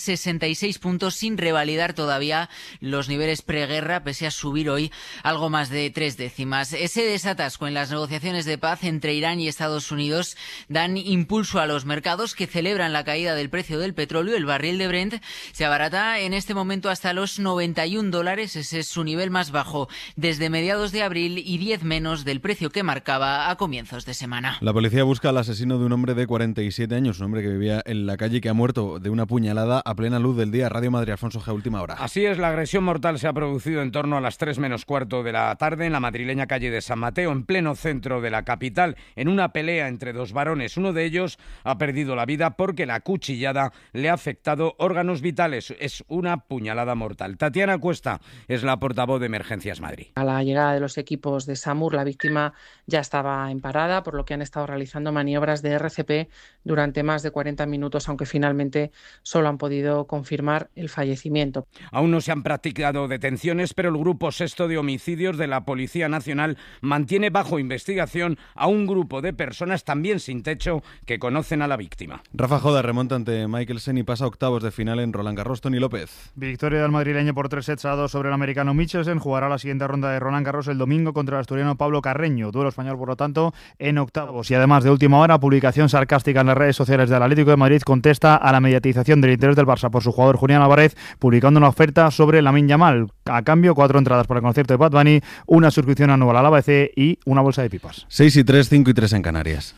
66 puntos sin revalidar todavía los niveles preguerra, pese a subir hoy algo más de 3 décimas. Ese desatasco en las negociaciones de paz entre Irán y Estados Unidos dan impulso a los mercados que celebran la caída del precio del petróleo. El barril de Brent se abarata en este momento hasta los $91. Ese es su nivel más bajo desde mediados de abril y 10 menos del precio que marcaba a comienzos de semana. La policía busca al asesino de un hombre de 47 años, un hombre que vivía en la calle y que ha muerto de una puñalada a plena luz del día. Radio Madrid, Alfonso G. Última hora. Así es, la agresión mortal se ha producido en torno a las 3 menos cuarto de la tarde en la madrileña calle de San Mateo, en pleno centro de la capital, en una pelea entre dos varones. Uno de ellos ha perdido la vida porque la cuchillada le ha afectado órganos vitales. Es una puñalada mortal. Tatiana Cuesta es la portavoz de Emergencias Madrid. A la llegada de los equipos de SAMUR, la víctima ya estaba en parada, por lo que han estado realizando maniobras de RCP durante más de 40 minutos, aunque finalmente solo han podido confirmar el fallecimiento. Aún no se han practicado detenciones, pero el Grupo Sexto de Homicidios de la Policía Nacional mantiene bajo investigación a un grupo de personas también sin techo que conocen a la víctima. Rafa Joda remonta ante Michelsen y pasa a octavos de final en Roland Garros. Toni López. Victoria del madrileño por 3-2 sobre el americano Michelsen. Jugará la siguiente ronda de Roland Garros el domingo contra el asturiano Pablo Carreño. Duelo español, por lo tanto, en octavos. Y además, de última hora, publicación sarcástica en las redes sociales del Atlético de Madrid contesta a la mediatización del interés del Barça por su jugador Julián Álvarez, publicando una oferta sobre Lamine Yamal. A cambio, 4 entradas para el concierto de Bad Bunny, una suscripción anual al ABC y una bolsa de pipas. 6-3, 5-3 en Canarias.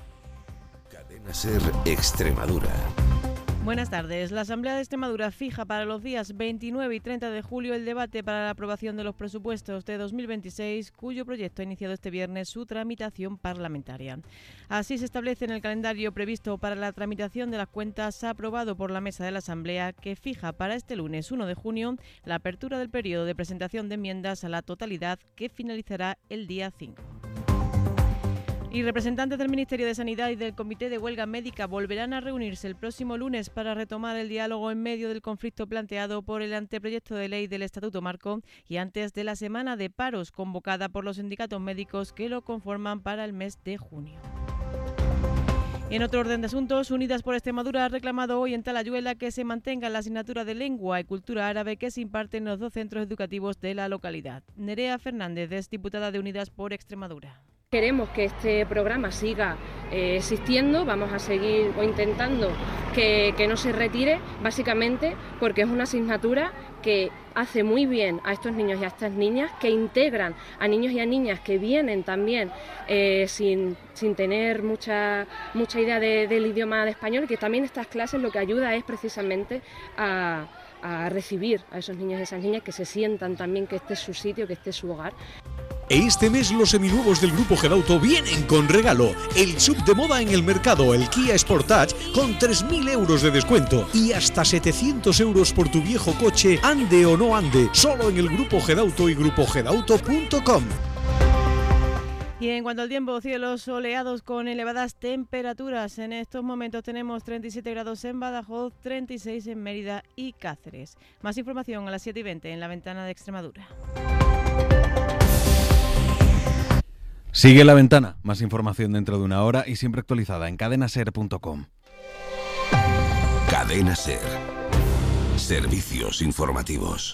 Cadena SER Extremadura. Buenas tardes. La Asamblea de Extremadura fija para los días 29 y 30 de julio el debate para la aprobación de los presupuestos de 2026, cuyo proyecto ha iniciado este viernes su tramitación parlamentaria. Así se establece en el calendario previsto para la tramitación de las cuentas aprobado por la Mesa de la Asamblea, que fija para este lunes 1 de junio la apertura del periodo de presentación de enmiendas a la totalidad, que finalizará el día 5. Y representantes del Ministerio de Sanidad y del Comité de Huelga Médica volverán a reunirse el próximo lunes para retomar el diálogo en medio del conflicto planteado por el anteproyecto de ley del Estatuto Marco y antes de la semana de paros convocada por los sindicatos médicos que lo conforman para el mes de junio. En otro orden de asuntos, Unidas por Extremadura ha reclamado hoy en Talayuela que se mantenga la asignatura de Lengua y Cultura Árabe que se imparte en los 2 centros educativos de la localidad. Nerea Fernández es diputada de Unidas por Extremadura. Queremos que este programa siga existiendo, vamos a seguir intentando que no se retire, básicamente porque es una asignatura que hace muy bien a estos niños y a estas niñas, que integran a niños y a niñas que vienen también sin tener mucha idea del idioma de español, que también estas clases lo que ayuda es precisamente a recibir a esos niños y esas niñas, que se sientan también que este es su sitio, que este es su hogar. Este mes los seminuevos del Grupo Gedauto vienen con regalo. El sub de moda en el mercado, el Kia Sportage, con 3.000 euros de descuento y hasta 700 euros por tu viejo coche, ande o no ande, solo en el Grupo Gedauto y grupogedauto.com. Y en cuanto al tiempo, cielos soleados con elevadas temperaturas. En estos momentos tenemos 37 grados en Badajoz, 36 en Mérida y Cáceres. Más información a las 7:20 en la Ventana de Extremadura. Sigue La Ventana. Más información dentro de una hora y siempre actualizada en cadenaser.com. Cadena SER. Servicios informativos.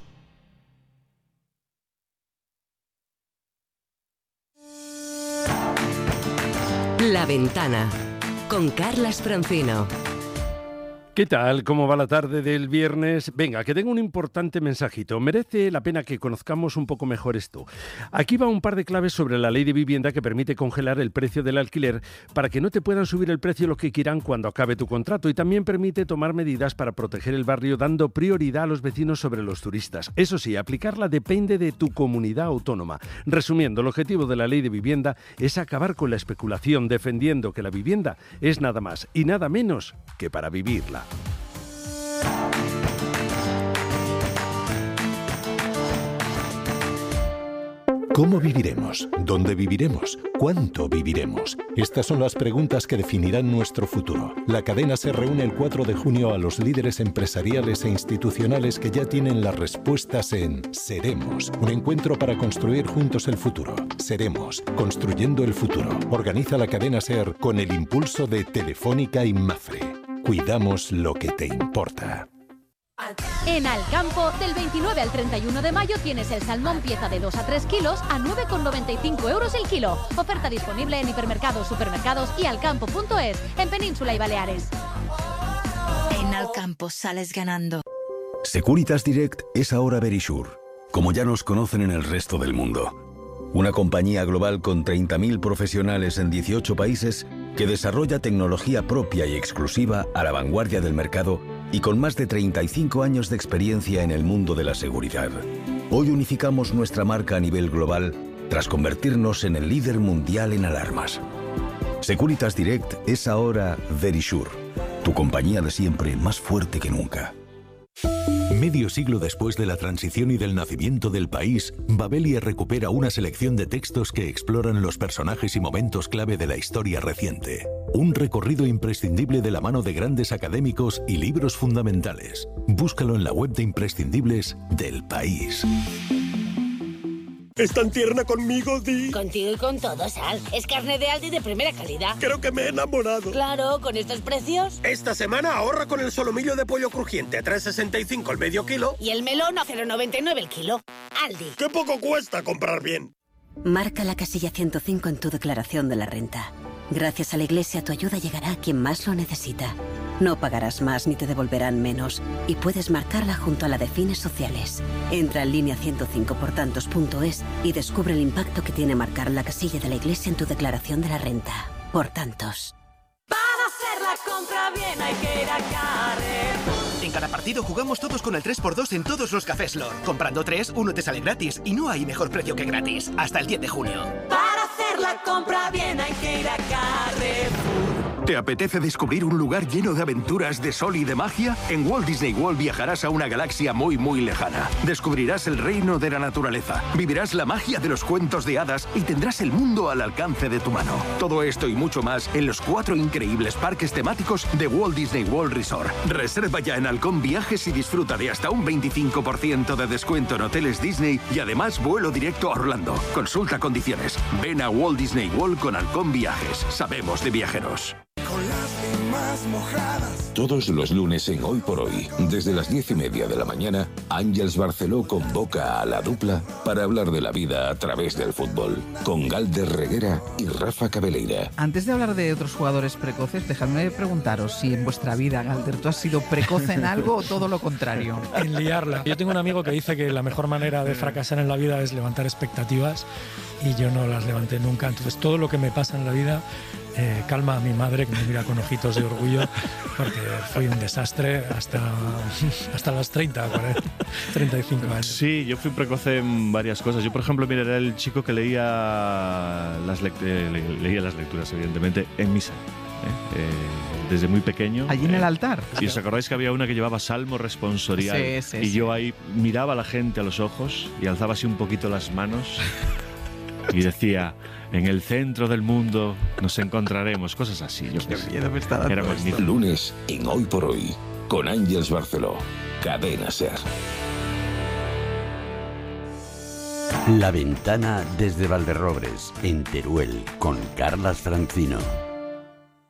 La Ventana, con Carlas Francino. ¿Qué tal? ¿Cómo va la tarde del viernes? Venga, que tengo un importante mensajito. Merece la pena que conozcamos un poco mejor esto. Aquí va un par de claves sobre la ley de vivienda que permite congelar el precio del alquiler para que no te puedan subir el precio lo que quieran cuando acabe tu contrato, y también permite tomar medidas para proteger el barrio dando prioridad a los vecinos sobre los turistas. Eso sí, aplicarla depende de tu comunidad autónoma. Resumiendo, el objetivo de la ley de vivienda es acabar con la especulación, defendiendo que la vivienda es nada más y nada menos que para vivirla. ¿Cómo viviremos? ¿Dónde viviremos? ¿Cuánto viviremos? Estas son las preguntas que definirán nuestro futuro. La cadena se reúne el 4 de junio a los líderes empresariales e institucionales que ya tienen las respuestas en Seremos, un encuentro para construir juntos el futuro. Seremos, construyendo el futuro. Organiza la cadena SER con el impulso de Telefónica y Mafre. Cuidamos lo que te importa. En Alcampo, del 29 al 31 de mayo tienes el salmón pieza de 2 a 3 kilos a 9,95 euros el kilo. Oferta disponible en hipermercados, supermercados y alcampo.es, en Península y Baleares. En Alcampo sales ganando. Securitas Direct es ahora Verisure, como ya nos conocen en el resto del mundo. Una compañía global con 30.000 profesionales en 18 países que desarrolla tecnología propia y exclusiva a la vanguardia del mercado y con más de 35 años de experiencia en el mundo de la seguridad. Hoy unificamos nuestra marca a nivel global tras convertirnos en el líder mundial en alarmas. Securitas Direct es ahora Verisure, tu compañía de siempre más fuerte que nunca. Medio siglo después de la transición y del nacimiento del país, Babelia recupera una selección de textos que exploran los personajes y momentos clave de la historia reciente. Un recorrido imprescindible de la mano de grandes académicos y libros fundamentales. Búscalo en la web de imprescindibles del país. ¿Es tan tierna conmigo, Di? Contigo y con todo, Sal. Es carne de Aldi de primera calidad. Creo que me he enamorado. Claro, con estos precios. Esta semana ahorra con el solomillo de pollo crujiente a 3,65 el medio kilo. Y el melón a 0,99 el kilo. Aldi. ¡Qué poco cuesta comprar bien! Marca la casilla 105 en tu declaración de la renta. Gracias a la Iglesia, tu ayuda llegará a quien más lo necesita. No pagarás más ni te devolverán menos. Y puedes marcarla junto a la de fines sociales. Entra en línea 105portantos.es y descubre el impacto que tiene marcar la casilla de la Iglesia en tu declaración de la renta. Por tantos. Para hacer la compra bien hay que ir a Carrefour. En cada partido jugamos todos con el 3x2 en todos los cafés Lor. Comprando 3, uno te sale gratis. Y no hay mejor precio que gratis. Hasta el 10 de junio. Para hacer la compra bien hay que ir a Carrefour. ¿Te apetece descubrir un lugar lleno de aventuras, de sol y de magia? En Walt Disney World viajarás a una galaxia muy, muy lejana. Descubrirás el reino de la naturaleza, vivirás la magia de los cuentos de hadas y tendrás el mundo al alcance de tu mano. Todo esto y mucho más en los 4 increíbles parques temáticos de Walt Disney World Resort. Reserva ya en Halcón Viajes y disfruta de hasta un 25% de descuento en hoteles Disney y además vuelo directo a Orlando. Consulta condiciones. Ven a Walt Disney World con Halcón Viajes. Sabemos de viajeros. Con las limas mojadas. Todos los lunes en Hoy por Hoy, desde las 10:30 de la mañana, Àngels Barceló convoca a la dupla para hablar de la vida a través del fútbol, con Galder Reguera y Rafa Cabeleira. Antes de hablar de otros jugadores precoces, dejadme preguntaros si en vuestra vida, Galder, ¿tú has sido precoz en algo o todo lo contrario? En liarla. Yo tengo un amigo que dice que la mejor manera de fracasar en la vida es levantar expectativas y yo no las levanté nunca. Entonces todo lo que me pasa en la vida calma a mi madre, que me mira con ojitos de orgullo, porque fui un desastre hasta los 30, 35 años. Sí, yo fui precoz en varias cosas. Yo, por ejemplo, mira, era el chico que leía las lecturas, evidentemente, en misa. Desde muy pequeño. ¿Allí en el altar? Y os acordáis que había una que llevaba salmo responsorial. Sí, y yo ahí miraba a la gente a los ojos y alzaba así un poquito las manos y decía: en el centro del mundo nos encontraremos. Cosas así. Qué miedo me está dando. Era magnífico. Lunes en Hoy por Hoy, con Àngels Barceló. Cadena SER. La Ventana desde Valderrobres, en Teruel, con Carlas Francino.